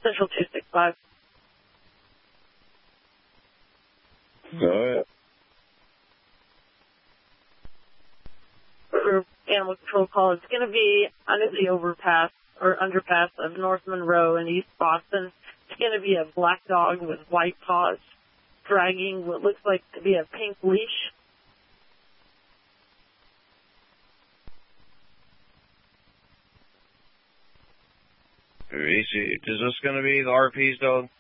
Central 265. Go ahead. For animal control call, it's going to be under the overpass or underpass of North Monroe in East Boston. It's going to be a black dog with white paws dragging what looks like to be a pink leash. Is this going to be the RP's dog?